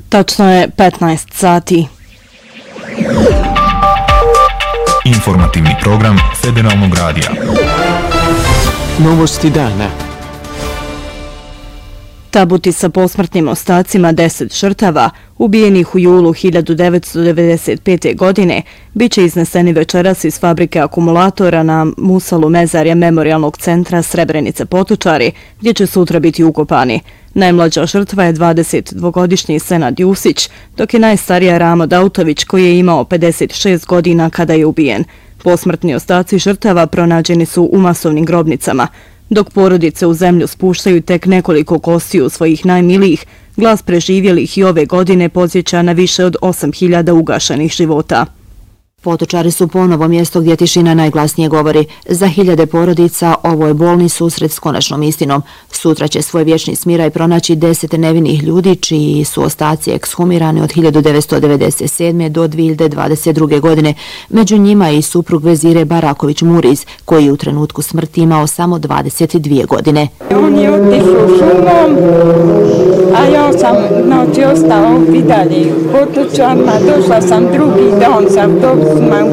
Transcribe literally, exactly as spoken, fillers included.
Tačno je petnaest sati. Informativni program Federalnog radija. Novosti dana. Tabuti sa posmrtnim ostacima deset žrtava, ubijenih u julu hiljadu devetsto devedeset pete. godine, bit će izneseni večeras iz fabrike akumulatora na musalu mezarja Memorijalnog centra Srebrenica Potočari, gdje će sutra biti ukopani. Najmlađa žrtva je dvadesetdvogodišnji Senad Jusić, dok je najstarija Ramo Dautović, koji je imao pedeset šest godina kada je ubijen. Posmrtni ostaci žrtava pronađeni su u masovnim grobnicama. Dok porodice u zemlju spuštaju tek nekoliko kostiju svojih najmilijih, glas preživjelih i ove godine podsjeća na više od osam hiljada ugašenih života. Potočari su ponovo mjesto gdje tišina najglasnije govori. Za hiljade porodica ovo je bolni susret s konačnom istinom. Sutra će svoj vječni smiraj pronaći deset nevinih ljudi čiji su ostaci ekshumirani od hiljadu devetsto devedeset sedme. do dvije hiljade dvadeset druge. godine. Među njima je i suprug vezire Baraković Muriz, koji je u trenutku smrti imao samo dvadeset dvije godine. On je otišao šumom, a ja sam noći ostala u Vidalji u Potočarima. Došla sam drugi dan sa autobusima